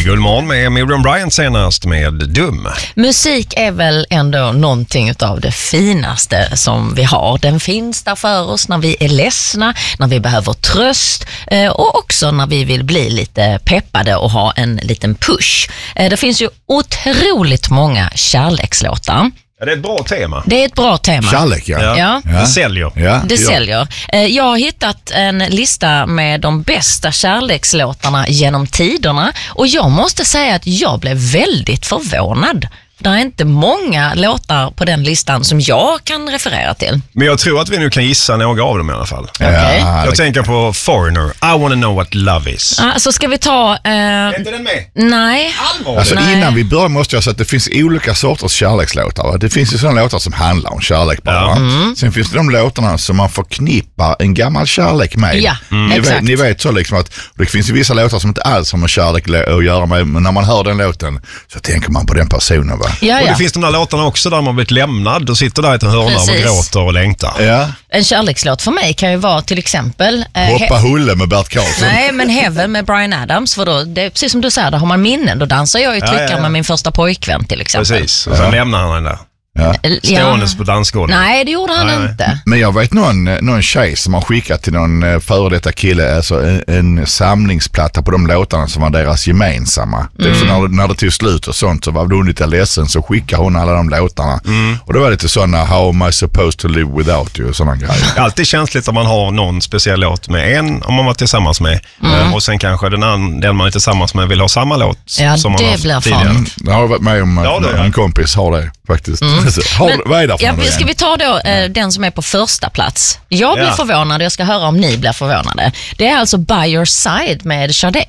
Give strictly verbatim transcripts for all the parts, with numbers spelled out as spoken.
Gullmorgon med Miriam Bryant senast med Dum. Musik är väl ändå någonting av det finaste som vi har. Den finns där för oss när vi är ledsna, när vi behöver tröst och också när vi vill bli lite peppade och ha en liten push. Det finns ju otroligt många kärlekslåtar. Ja, det är ett bra tema. Det är ett bra tema. Kärlek, ja. Ja. Ja. ja. Det säljer. Ja. Det ja. säljer. Jag har hittat en lista med de bästa kärlekslåtarna genom tiderna och jag måste säga att jag blev väldigt förvånad. Det är inte många låtar på den listan som jag kan referera till. Men jag tror att vi nu kan gissa några av dem i alla fall. Okay. Ja, Jag det... tänker på Foreigner. I wanna know what love is. Ja, så ska vi ta... Eh... Är inte den med? Nej. Allvar. Alltså Nej. innan vi börjar måste jag säga att det finns olika sorters kärlekslåtar. Va? Det finns ju sådana låtar som handlar om kärlek bara. Ja. Mm. Sen finns det de låtarna som man förknippar en gammal kärlek med. Ja, mm. ni, exakt. vet, ni vet så liksom att det finns ju vissa låtar som inte alls har med kärlek att göra med, men när man hör den låten så tänker man på den personen. Va? Ja, Och ja. det finns de där låtarna också där man blivit lämnad och sitter där i ett hörna och Precis. gråter och längtar. Ja. En kärlekslåt för mig kan ju vara till exempel... Eh, Hoppa he- hulle med Bert Karlsson. Nej, men Heaven med Bryan Adams. För då, det är precis som du säger, då har man minnen. Då dansar jag ju tryckare Ja, ja, ja. med min första pojkvän till exempel. Precis. Och sen Ja. lämnar han den där. Ja. Ståendes på dansgården. Nej, det gjorde han Nej, nej. inte. Men jag vet någon, någon tjej som har skickat till någon eh, före detta kille alltså en, en samlingsplatta på de låtarna som var deras gemensamma. Mm. Typ så när, när det tog slut och sånt så var hon lite ledsen så skickade hon alla de låtarna. Mm. Och då var det lite sådana How am I supposed to live without you och sådana grejer. Det är alltid känsligt om man har någon speciell låt med en om man var tillsammans med mm. och sen kanske den, an, den man är tillsammans med vill ha samma låt Ja, som man det haft blir tidigare. fan. Mm. Jag har varit med om att Ja, det är en det. kompis har det faktiskt. Mm. har, Men, vad är det för ja, något ska igen? vi ta då eh, den som är på första plats? Jag blir Ja. förvånad och jag ska höra om ni blir förvånade. Det är alltså By Your Side med Sade.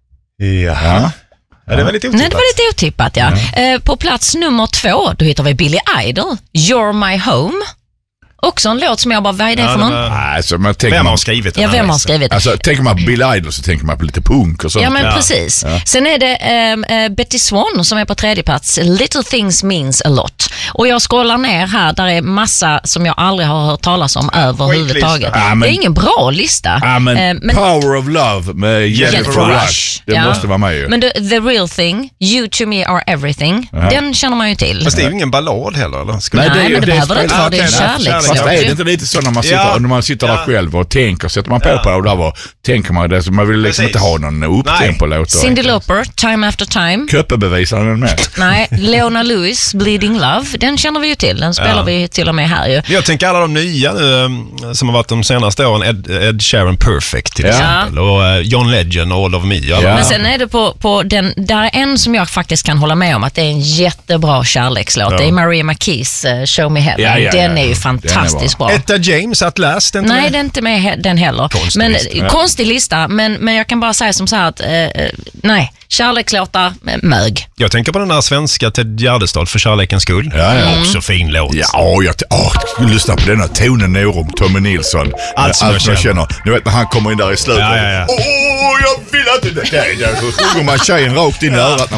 Ja. Ja. Ja, det var lite otippat. Nej, det var lite otippat, ja. ja. Eh, på plats nummer två, då hittar vi Billy Idol, You're My Home. Också en låt som jag bara, vad är det Ja, för det någon? var- Alltså, man tänker Vem man, har skrivit den Ja, här vem har listan? skrivit? alltså, tänker man på Bill Idol så tänker man på lite punk och sånt. Ja, men Ja. precis. Ja. Sen är det äh, Betty Swan som är på tredje plats. Little Things Means a Lot. Och jag scrollar ner här, där är massa som jag aldrig har hört talas om överhuvudtaget. Ja, men- det är ingen bra lista. Ja, men, Eh, men Power of Love med Jennifer, Jennifer Rush. Rush. Det Ja. måste vara med ju. men the, the Real Thing, You to Me Are Everything, Ja. den känner man ju till. Fast det är ju ingen ballad heller, eller? Skulle Nej, det är ju- men det det är behöver det inte vara. Det är en spelat- okej, kärlekslåt. Fast är det inte lite så när man sitter, Ja. när man sitter Ja. där själv och tänker, sätter man på Ja. på det där och tänker man det, så man vill liksom Precis. inte ha någon upptempo-låt. Cyndi Lauper, Time After Time. Köppebevisar den med. Nej, Leona Lewis, Bleeding Love, den känner vi ju till. Den spelar Ja. vi till och med här ju. Jag tänker alla de nya nu um, som har varit de senaste åren. Ed, Ed Sheeran Perfect till Ja. exempel. Och uh, John Legend och All of Me. Alla. Ja. Men sen är det på, på den, där är en som jag faktiskt kan hålla med om att det är en jättebra kärlekslåt. Ja. Det är Maria McKees uh, Show Me Heaven. Ja, ja, den ja. är ju Den är fantastiskt bra. Etta James At Last, inte Nej, med? det är inte med he- den heller. Konstig men, lista. Ja. Konstig lista, men, men jag kan bara säga som så här att, eh, eh, nej, kärlekslåtar, eh, mög. Jag tänker på den där svenska Ted Gärdestad, För kärlekens skull. Ja, ja. Också fin låt. Ja, jag åh, lyssna på denna tonen Norum, Tommy Nilsson. Allt som jag jag känner. känner. Ni vet när han kommer in där i slutet. Ja, ja, ja. Åh, jag vill inte det. Det är så sjunger man tjejen rakt in i örat.